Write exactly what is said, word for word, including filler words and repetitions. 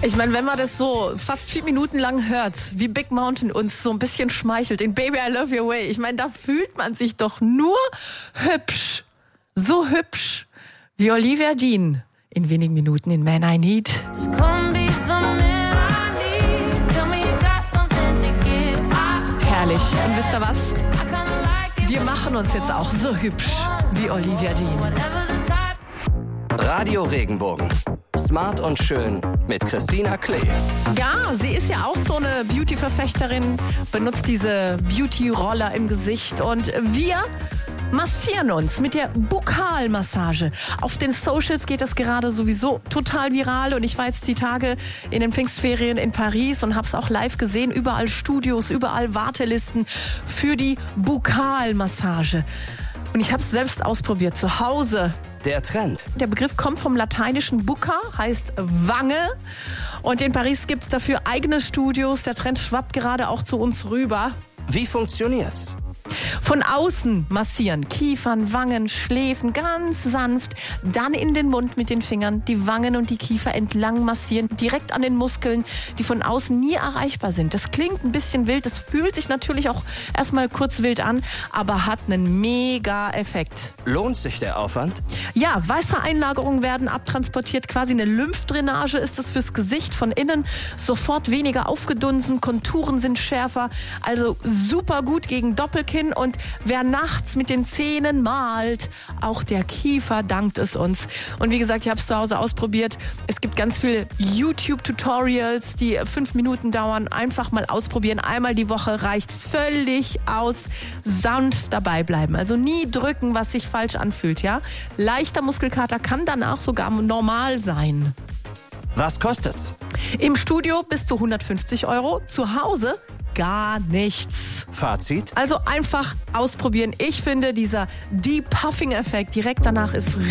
Ich meine, wenn man das so fast vier Minuten lang hört, wie Big Mountain uns so ein bisschen schmeichelt, in Baby I Love Your Way, ich meine, da fühlt man sich doch nur hübsch, so hübsch wie Olivia Dean in wenigen Minuten in Man I Need. Herrlich. Und wisst ihr was? Wir machen uns jetzt auch so hübsch wie Olivia Dean. Radio Regenbogen. Smart und schön mit Christina Klee. Ja, sie ist ja auch so eine Beauty-Verfechterin, benutzt diese Beauty-Roller im Gesicht und wir massieren uns mit der Buckalmassage. Auf den Socials geht das gerade sowieso total viral und ich war jetzt die Tage in den Pfingstferien in Paris und hab's auch live gesehen. Überall Studios, überall Wartelisten für die Buckalmassage. Und ich habe es selbst ausprobiert zu Hause. Der Trend. Der Begriff kommt vom lateinischen bucca, heißt Wange. Und in Paris gibt's dafür eigene Studios. Der Trend schwappt gerade auch zu uns rüber. Wie funktioniert's? Von außen massieren, Kiefern, Wangen, Schläfen, ganz sanft. Dann in den Mund mit den Fingern, die Wangen und die Kiefer entlang massieren, direkt an den Muskeln, die von außen nie erreichbar sind. Das klingt ein bisschen wild, das fühlt sich natürlich auch erstmal kurz wild an, aber hat einen Mega-Effekt. Lohnt sich der Aufwand? Ja, Wassereinlagerungen werden abtransportiert, quasi eine Lymphdrainage ist es fürs Gesicht von innen. Sofort weniger aufgedunsen, Konturen sind schärfer, also super gut gegen Doppelkinn. Und wer nachts mit den Zähnen malt, auch der Kiefer dankt es uns. Und wie gesagt, ich habe es zu Hause ausprobiert. Es gibt ganz viele YouTube-Tutorials, die fünf Minuten dauern. Einfach mal ausprobieren. Einmal die Woche reicht völlig aus. Sanft dabei bleiben. Also nie drücken, was sich falsch anfühlt. Ja? Leichter Muskelkater kann danach sogar normal sein. Was kostet's? Im Studio bis zu hundertfünfzig Euro. Zu Hause gar nichts. Fazit? Also einfach ausprobieren. Ich finde, dieser Depuffing-Effekt direkt danach ist